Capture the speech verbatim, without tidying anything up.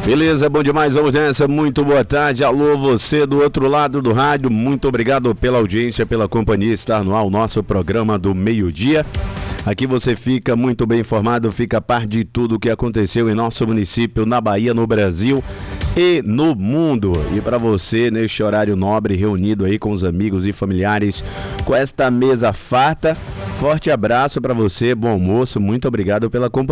Beleza, bom demais, vamos nessa, muito boa tarde, alô você do outro lado do rádio, muito obrigado pela audiência, pela companhia, estar no ar o nosso programa do meio-dia. Aqui você fica muito bem informado, fica a par de tudo o que aconteceu em nosso município, na Bahia, no Brasil e no mundo. E para você, neste horário nobre, reunido aí com os amigos e familiares, com esta mesa farta, forte abraço para você, bom almoço, muito obrigado pela companhia.